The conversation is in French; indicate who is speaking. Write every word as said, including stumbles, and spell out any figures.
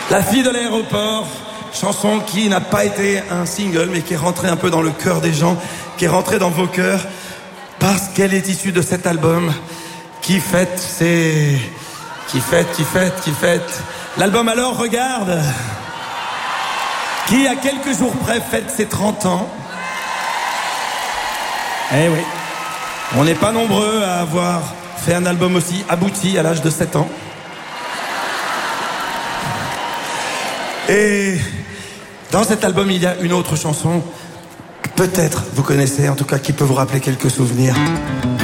Speaker 1: La fille de l'aéroport, chanson qui n'a pas été un single, mais qui est rentrée un peu dans le cœur des gens, qui est rentrée dans vos cœurs, parce qu'elle est issue de cet album qui fête ses... qui fête, qui fête, qui fête. L'album Alors Regarde, qui à quelques jours près fête ses trente ans. Eh oui, on n'est pas nombreux à avoir fait un album aussi abouti à l'âge de sept ans. Et dans cet album, il y a une autre chanson que peut-être vous connaissez, en tout cas qui peut vous rappeler quelques souvenirs.